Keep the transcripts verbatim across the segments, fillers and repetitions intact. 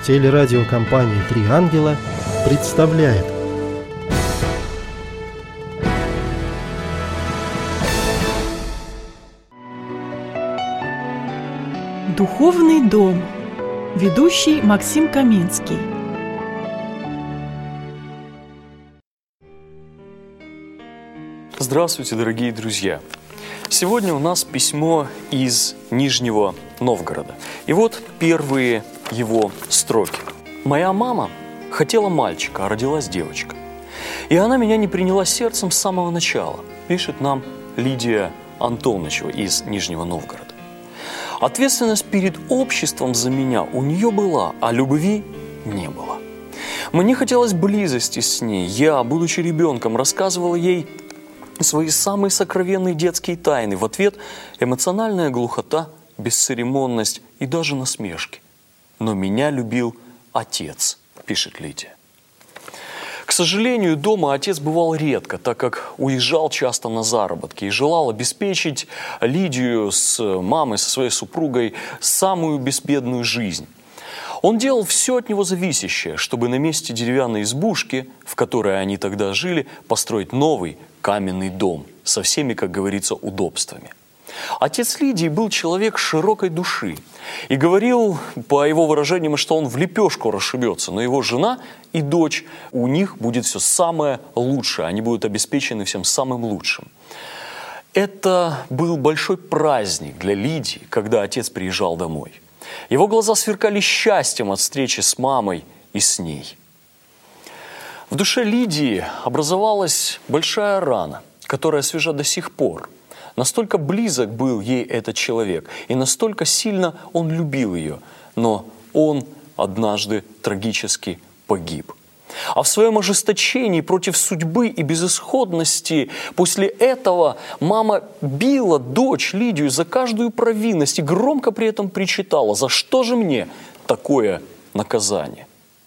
Телерадиокомпания «Три ангела» представляет. Духовный дом. Ведущий Максим Каменский. Здравствуйте, дорогие друзья! Сегодня у нас письмо из Нижнего Новгорода. И вот первые его строки. «Моя мама хотела мальчика, а родилась девочка. И она меня не приняла сердцем с самого начала», пишет нам Лидия Антоновичева из Нижнего Новгорода. «Ответственность перед обществом за меня у нее была, а любви не было. Мне хотелось близости с ней. Я, будучи ребенком, рассказывала ей свои самые сокровенные детские тайны. В ответ эмоциональная глухота, бесцеремонность и даже насмешки. Но меня любил отец», пишет Лидия. К сожалению, дома отец бывал редко, так как уезжал часто на заработки и желал обеспечить Лидию с мамой, со своей супругой, самую безбедную жизнь. Он делал все от него зависящее, чтобы на месте деревянной избушки, в которой они тогда жили, построить новый каменный дом со всеми, как говорится, удобствами. Отец Лидии был человек широкой души и говорил, по его выражениям, что он в лепешку расшибется, но его жена и дочь, у них будет все самое лучшее, они будут обеспечены всем самым лучшим. Это был большой праздник для Лидии, когда отец приезжал домой. Его глаза сверкали счастьем от встречи с мамой и с ней. В душе Лидии образовалась большая рана, которая свежа до сих пор. Настолько близок был ей этот человек, и настолько сильно он любил ее, но он однажды трагически погиб. А в своем ожесточении против судьбы и безысходности после этого мама била дочь Лидию за каждую провинность и громко при этом причитала: «За что же мне такое наказание?»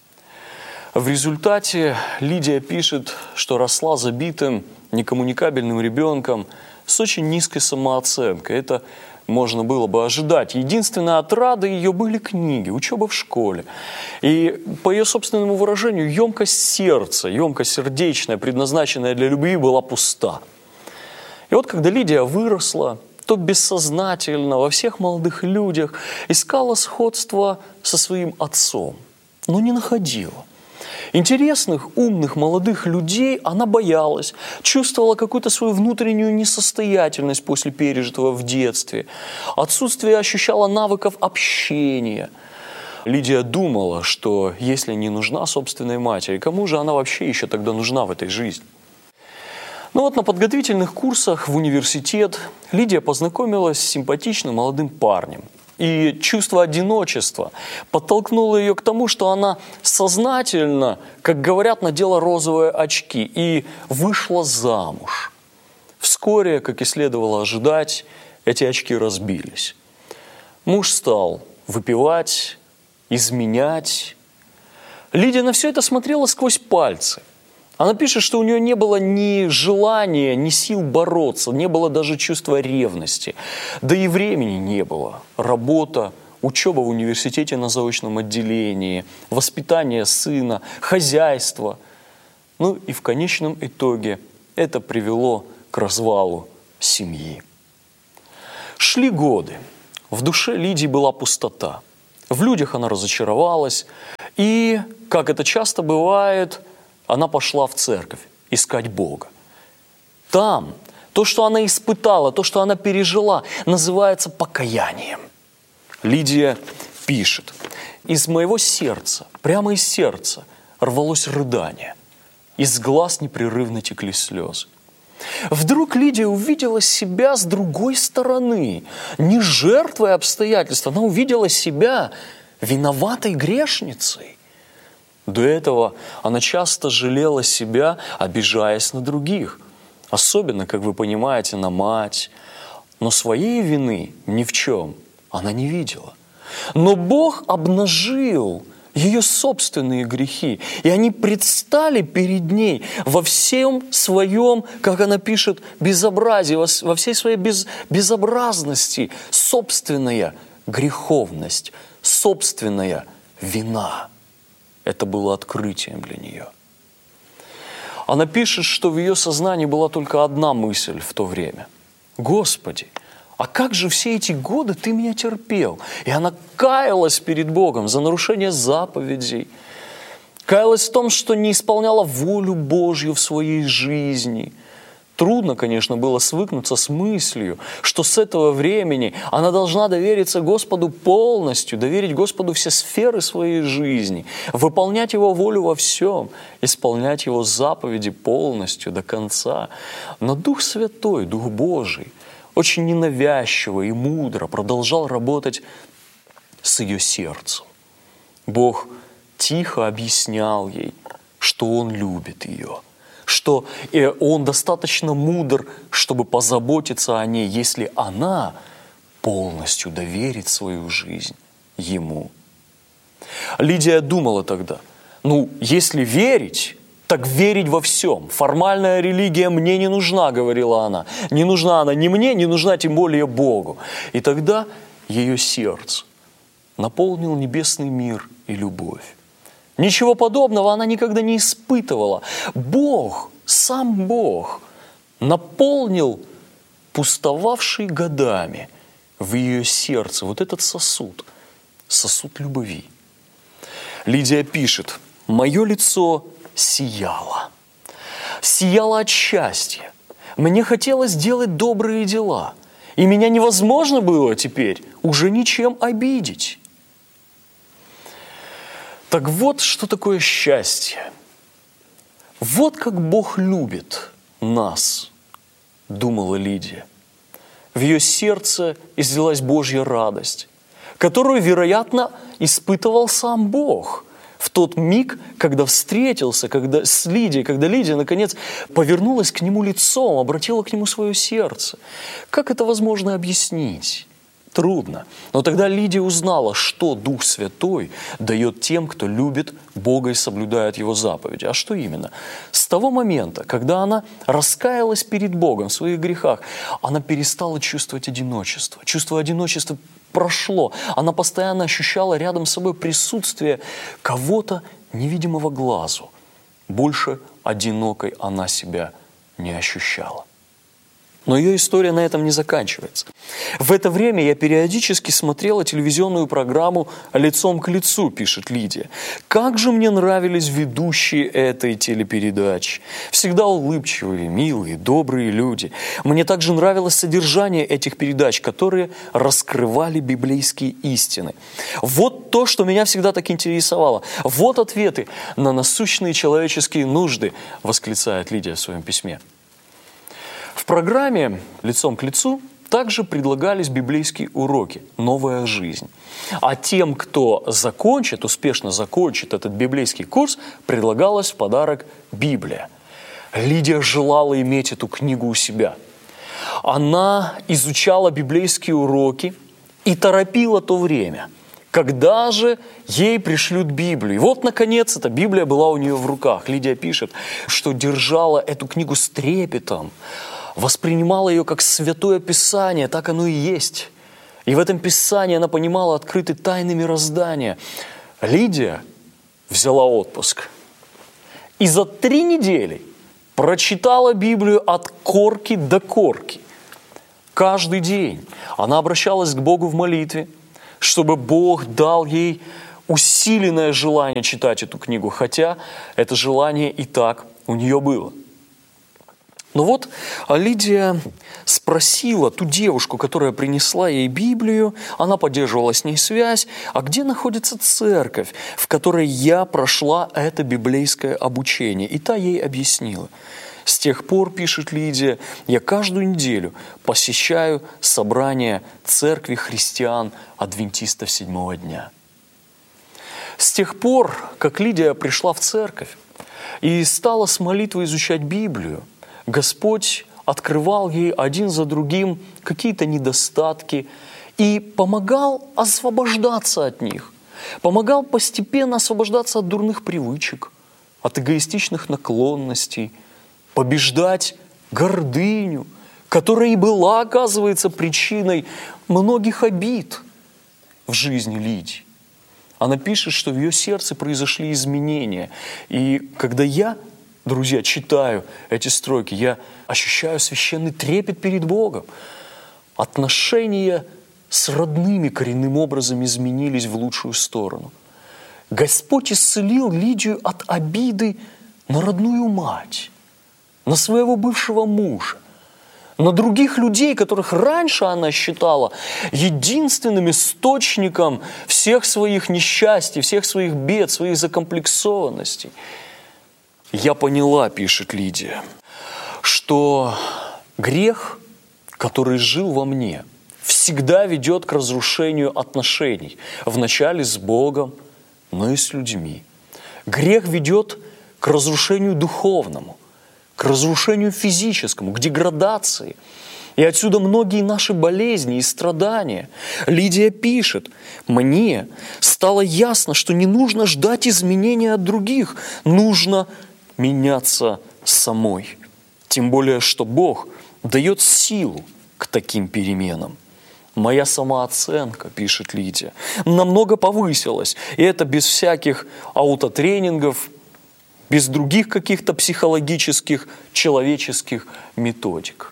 В результате Лидия пишет, что росла забитым, некоммуникабельным ребенком с очень низкой самооценкой. Это можно было бы ожидать. Единственной отрадой ее были книги, учеба в школе. И по ее собственному выражению, емкость сердца, емкость сердечная, предназначенная для любви, была пуста. И вот когда Лидия выросла, то бессознательно во всех молодых людях искала сходство со своим отцом, но не находила. Интересных, умных, молодых людей она боялась, чувствовала какую-то свою внутреннюю несостоятельность после пережитого в детстве, отсутствие ощущала навыков общения. Лидия думала, что если не нужна собственной матери, кому же она вообще еще тогда нужна в этой жизни? Ну вот на подготовительных курсах в университет Лидия познакомилась с симпатичным молодым парнем. И чувство одиночества подтолкнуло ее к тому, что она сознательно, как говорят, надела розовые очки и вышла замуж. Вскоре, как и следовало ожидать, эти очки разбились. Муж стал выпивать, изменять. Лидия на все это смотрела сквозь пальцы. Она пишет, что у нее не было ни желания, ни сил бороться, не было даже чувства ревности. Да и времени не было. Работа, учеба в университете на заочном отделении, воспитание сына, хозяйство. Ну и в конечном итоге это привело к развалу семьи. Шли годы. В душе Лидии была пустота. В людях она разочаровалась. И, как это часто бывает, она пошла в церковь искать Бога. Там то, что она испытала, то, что она пережила, называется покаянием. Лидия пишет: «Из моего сердца, прямо из сердца, рвалось рыдание, из глаз непрерывно текли слезы. Вдруг Лидия увидела себя с другой стороны, не жертвой обстоятельств, она увидела себя виноватой грешницей. До этого она часто жалела себя, обижаясь на других, особенно, как вы понимаете, на мать. Но своей вины ни в чем она не видела. Но Бог обнажил ее собственные грехи, и они предстали перед ней во всем своем, как она пишет, безобразии, во всей своей без, безобразности, собственная греховность, собственная вина. Это было открытием для нее. Она пишет, что в ее сознании была только одна мысль в то время. «Господи, а как же все эти годы Ты меня терпел?» И она каялась перед Богом за нарушение заповедей, каялась в том, что не исполняла волю Божью в своей жизни. Трудно, конечно, было свыкнуться с мыслью, что с этого времени она должна довериться Господу полностью, доверить Господу все сферы своей жизни, выполнять Его волю во всем, исполнять Его заповеди полностью до конца. Но Дух Святой, Дух Божий, очень ненавязчиво и мудро продолжал работать с ее сердцем. Бог тихо объяснял ей, что Он любит ее, что Он достаточно мудр, чтобы позаботиться о ней, если она полностью доверит свою жизнь Ему. Лидия думала тогда, ну, если верить, так верить во всем. Формальная религия мне не нужна, говорила она. Не нужна она ни мне, не нужна тем более Богу. И тогда ее сердце наполнил небесный мир и любовь. Ничего подобного она никогда не испытывала. Бог, сам Бог, наполнил пустовавший годами в ее сердце вот этот сосуд, сосуд любви. Лидия пишет: «Мое лицо сияло, сияло от счастья. Мне хотелось делать добрые дела, и меня невозможно было теперь уже ничем обидеть». Так вот, что такое счастье. Вот как Бог любит нас, думала Лидия. В ее сердце излилась Божья радость, которую, вероятно, испытывал сам Бог в тот миг, когда встретился когда, с Лидией, когда Лидия, наконец, повернулась к Нему лицом, обратила к Нему свое сердце. Как это возможно объяснить? Трудно. Но тогда Лидия узнала, что Дух Святой дает тем, кто любит Бога и соблюдает Его заповеди. А что именно? С того момента, когда она раскаялась перед Богом в своих грехах, она перестала чувствовать одиночество. Чувство одиночества прошло. Она постоянно ощущала рядом с собой присутствие кого-то невидимого глазу. Больше одинокой она себя не ощущала. Но ее история на этом не заканчивается. В это время я периодически смотрела телевизионную программу «Лицом к лицу», пишет Лидия. Как же мне нравились ведущие этой телепередачи. Всегда улыбчивые, милые, добрые люди. Мне также нравилось содержание этих передач, которые раскрывали библейские истины. Вот то, что меня всегда так интересовало. Вот ответы на насущные человеческие нужды, восклицает Лидия в своем письме. В программе «Лицом к лицу» также предлагались библейские уроки «Новая жизнь». А тем, кто закончит, успешно закончит этот библейский курс, предлагалась в подарок Библия. Лидия желала иметь эту книгу у себя. Она изучала библейские уроки и торопила то время, когда же ей пришлют Библию. И вот, наконец, эта Библия была у нее в руках. Лидия пишет, что держала эту книгу с трепетом, воспринимала ее как святое Писание, так оно и есть. И в этом Писании она понимала открыты тайны мироздания. Лидия взяла отпуск и за три недели прочитала Библию от корки до корки. Каждый день она обращалась к Богу в молитве, чтобы Бог дал ей усиленное желание читать эту книгу, хотя это желание и так у нее было. Но вот Лидия спросила ту девушку, которая принесла ей Библию, она поддерживала с ней связь, а где находится церковь, в которой я прошла это библейское обучение? И та ей объяснила. С тех пор, пишет Лидия, я каждую неделю посещаю собрание церкви христиан-адвентистов седьмого дня. С тех пор, как Лидия пришла в церковь и стала с молитвой изучать Библию, Господь открывал ей один за другим какие-то недостатки и помогал освобождаться от них, помогал постепенно освобождаться от дурных привычек, от эгоистичных наклонностей, побеждать гордыню, которая и была, оказывается, причиной многих обид в жизни Лидии. Она пишет, что в ее сердце произошли изменения. И когда я, друзья, читаю эти строки, я ощущаю священный трепет перед Богом. Отношения с родными коренным образом изменились в лучшую сторону. Господь исцелил Лидию от обиды на родную мать, на своего бывшего мужа, на других людей, которых раньше она считала единственным источником всех своих несчастий, всех своих бед, своих закомплексованностей. Я поняла, пишет Лидия, что грех, который жил во мне, всегда ведет к разрушению отношений, вначале с Богом, но и с людьми. Грех ведет к разрушению духовному, к разрушению физическому, к деградации. И отсюда многие наши болезни и страдания. Лидия пишет: «Мне стало ясно, что не нужно ждать изменения от других, нужно меняться самой. Тем более, что Бог дает силу к таким переменам. Моя самооценка, пишет Лидия, намного повысилась. И это без всяких аутотренингов, без других каких-то психологических, человеческих методик.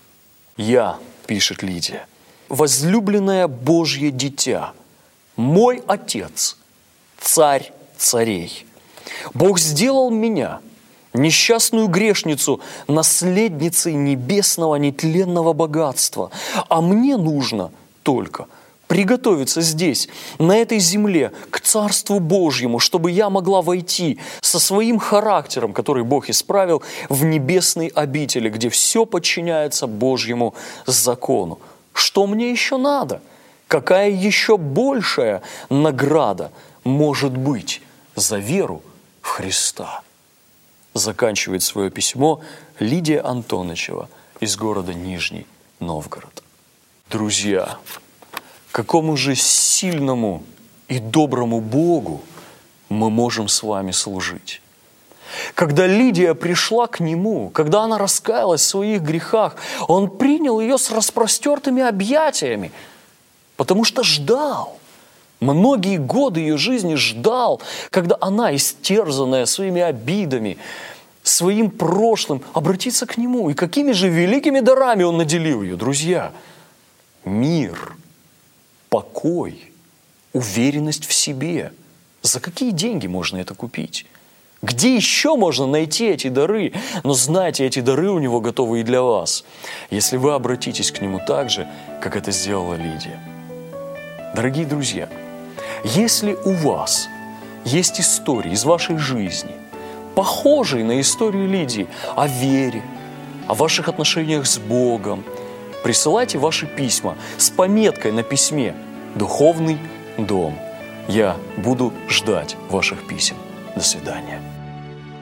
Я, пишет Лидия, возлюбленное Божье дитя, мой Отец, Царь царей. Бог сделал меня, несчастную грешницу, наследницей небесного нетленного богатства, а мне нужно только приготовиться здесь, на этой земле, к Царству Божьему, чтобы я могла войти со своим характером, который Бог исправил, в небесные обители, где все подчиняется Божьему закону. Что мне еще надо? Какая еще большая награда может быть за веру в Христа?» Заканчивает свое письмо Лидия Антонычева из города Нижний Новгород. Друзья, какому же сильному и доброму Богу мы можем с вами служить? Когда Лидия пришла к Нему, когда она раскаялась в своих грехах, Он принял ее с распростертыми объятиями, потому что ждал. Многие годы ее жизни ждал, когда она, истерзанная своими обидами, своим прошлым, обратится к Нему. И какими же великими дарами Он наделил ее, друзья? Мир, покой, уверенность в себе. За какие деньги можно это купить? Где еще можно найти эти дары? Но знаете, эти дары у Него готовы и для вас, если вы обратитесь к Нему так же, как это сделала Лидия. Дорогие друзья, если у вас есть истории из вашей жизни, похожие на историю Лидии, о вере, о ваших отношениях с Богом, присылайте ваши письма с пометкой на письме «Духовный дом». Я буду ждать ваших писем. До свидания.